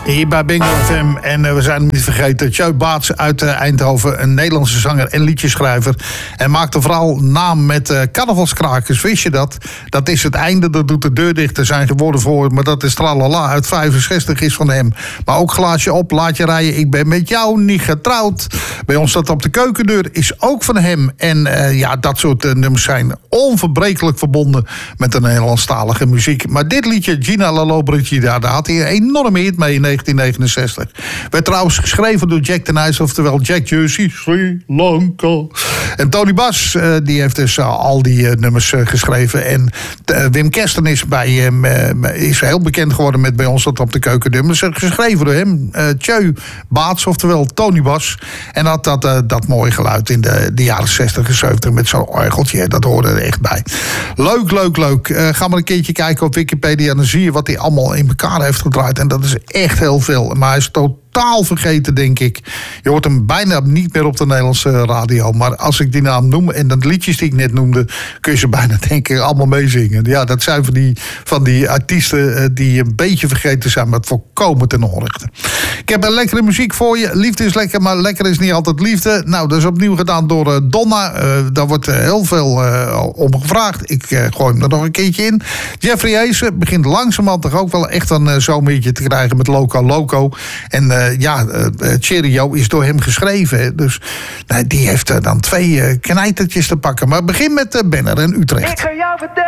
Hier bij Bingo FM. En we zijn niet vergeten, Tjeu Baats uit Eindhoven. Een Nederlandse zanger en liedjeschrijver. En maakte vooral naam met carnavalskrakers. Wist je dat? Dat is het einde, dat doet de deur dicht. Er zijn geworden voor, maar dat is Tralala uit 65 is van hem. Maar ook Glaasje op, laat je rijden. Ik ben met jou niet getrouwd. Bij ons staat op de keukendeur is ook van hem. En ja, dat soort nummers zijn onverbrekelijk verbonden met de Nederlandstalige muziek. Maar dit liedje, Gina Lalo Brigida, daar had hij een enorme hit mee in 1969. Werd trouwens geschreven door Jack de Nijs, oftewel Jack Jersey, Sri Lanka. En Tony Bas, die heeft dus al die nummers geschreven. En Wim Kersten is heel bekend geworden met Bij ons dat op de keukendeur. Geschreven door hem, Tjeu Baats, oftewel Tony Bas. En had dat mooie geluid in de jaren 60 en 70 met zo'n orgeltje. Dat hoorde er echt bij. Leuk. Ga maar een keertje kijken op Wikipedia en dan zie je wat hij allemaal in elkaar heeft gedraaid. En dat is echt heel veel. Maar hij is totaal vergeten, denk ik. Je hoort hem bijna niet meer op de Nederlandse radio. Maar als ik die naam noem en de liedjes die ik net noemde, kun je ze bijna, denk ik, allemaal meezingen. Ja, dat zijn van die artiesten die een beetje vergeten zijn, maar het volkomen ten onrechte. Ik heb een lekkere muziek voor je. Liefde is lekker, maar lekker is niet altijd liefde. Nou, dat is opnieuw gedaan door Donna. Daar wordt heel veel om gevraagd. Ik gooi hem er nog een keertje in. Jeffrey Heesen begint langzamerhand toch ook wel echt een zomerhitje te krijgen met Loco Loco. En Cheerio is door hem geschreven. Hè? Dus die heeft dan 2 knijtertjes te pakken. Maar begin met Benner en Utrecht. Ik ga jou vertellen.